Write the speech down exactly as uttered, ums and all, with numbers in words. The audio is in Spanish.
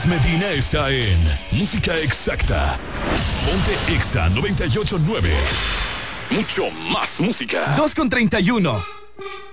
Medina está en Música Exacta. Ponte Exa noventa y ocho punto nueve. Mucho más música. dos con treinta y uno.